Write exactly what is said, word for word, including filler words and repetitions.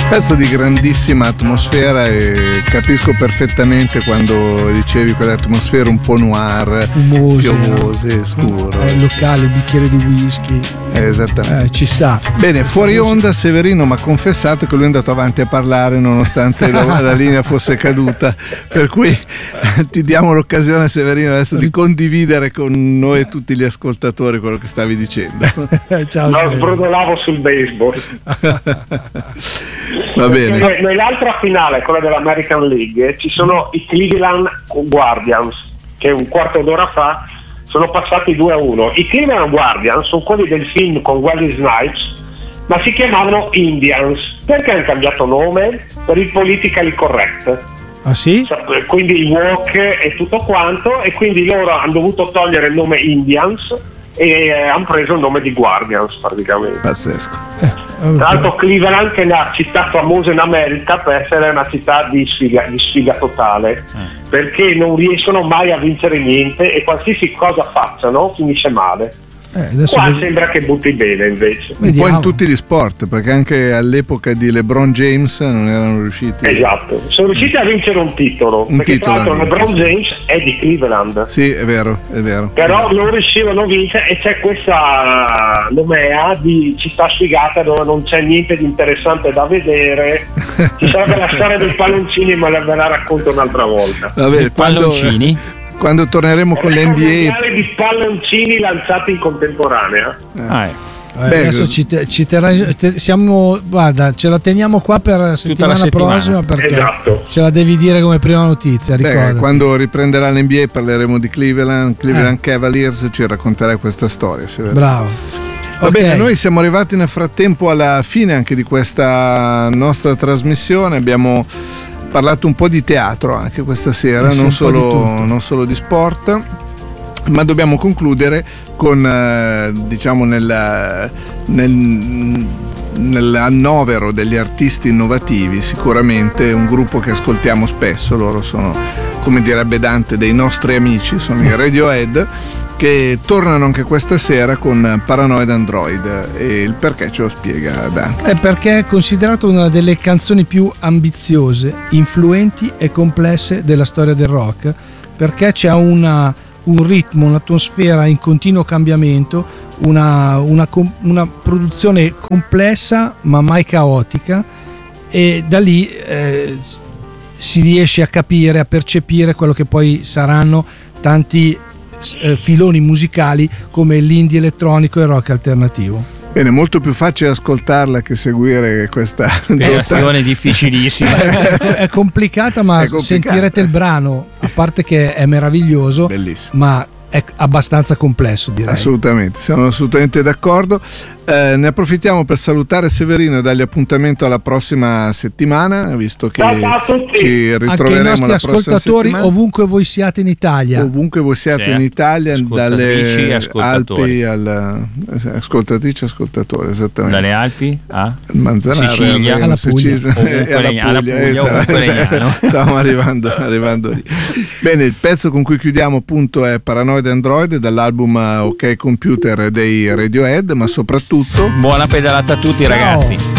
Pezzo di grandissima atmosfera, e capisco perfettamente quando dicevi quell'atmosfera un po' noir, fumose, piovose, scuro. Eh, locale, bicchiere di whisky. Eh, esattamente. Eh, ci sta. Bene, fuori onda Severino mi ha confessato che lui è andato avanti a parlare nonostante la, la linea fosse caduta, per cui ti diamo l'occasione, Severino, adesso di condividere con noi e tutti gli ascoltatori quello che stavi dicendo. Ciao. No, sbrodolavo sul baseball. Va bene. Noi, nell'altra finale, quella dell'American League, ci sono i Cleveland Guardians, che un quarto d'ora fa sono passati due a uno. I Cleveland Guardians sono quelli del film con Wesley Snipes, ma si chiamavano Indians. Perché hanno cambiato nome? Per il politically correct. Ah sì? Quindi il woke e tutto quanto, e quindi loro hanno dovuto togliere il nome Indians e hanno preso il nome di Guardians praticamente. Pazzesco. Eh, Tra l'altro Cleveland, che è una città famosa in America per essere una città di sfiga, di sfiga totale, eh. perché non riescono mai a vincere niente e qualsiasi cosa facciano finisce male. Eh, Qua vedi... sembra che butti bene invece. Un po' in tutti gli sport, perché anche all'epoca di LeBron James non erano riusciti. Esatto, sono riusciti a vincere un titolo, un perché titolo tra l'altro anche, LeBron sì. James è di Cleveland. Sì, è vero, è vero. Però esatto. non riuscivano a vincere, e c'è questa nomea di città sfigata dove non c'è niente di interessante da vedere. Ci sarebbe la storia dei palloncini, ma ve la racconto un'altra volta. Va bene, quando, palloncini? Quando torneremo con l'N B A di palloncini lanciati in contemporanea. Eh. Ah, eh, adesso ci, te, ci terrà, te, siamo, guarda, ce la teniamo qua per la settimana, la settimana. prossima, perché esatto. ce la devi dire come prima notizia. Beh, quando riprenderà l'N B A parleremo di Cleveland, Cleveland eh. Cavaliers, ci racconterai questa storia. Bravo. Va okay. bene, noi siamo arrivati nel frattempo alla fine anche di questa nostra trasmissione. Abbiamo parlato un po' di teatro anche questa sera, non solo, non solo di sport, ma dobbiamo concludere con eh, diciamo nel, nel, nell'annovero degli artisti innovativi sicuramente un gruppo che ascoltiamo spesso. Loro sono, come direbbe Dante, dei nostri amici, sono i Radiohead, che tornano anche questa sera con Paranoid Android, e il perché ce lo spiega Dante. È perché è considerato una delle canzoni più ambiziose, influenti e complesse della storia del rock, perché c'è una, un ritmo, un'atmosfera in continuo cambiamento, una, una, una produzione complessa ma mai caotica, e da lì eh, si riesce a capire, a percepire quello che poi saranno tanti filoni musicali come l'indie elettronico e il rock alternativo. Bene, molto più facile ascoltarla che seguire questa canzone difficilissima. È complicata, ma è complicata. Sentirete il brano, a parte che è meraviglioso, bellissimo, ma è abbastanza complesso, direi. Assolutamente, siamo assolutamente d'accordo. Eh, ne approfittiamo per salutare Severino e dargli appuntamento alla prossima settimana, visto che ci ritroveremo anche i nostri la ascoltatori ovunque voi siate in Italia. Ovunque voi siate sì, in Italia, dalle Alpi alla ascoltatrici ascoltatori, esattamente. Dalle Alpi a Manzanara, Sicilia, alla Sicilia, e alla Puglia. Stiamo arrivando, arrivando lì. Bene, il pezzo con cui chiudiamo appunto è Paranoid Android dall'album OK Computer dei Radiohead, ma soprattutto buona pedalata a tutti. Ciao. Ragazzi.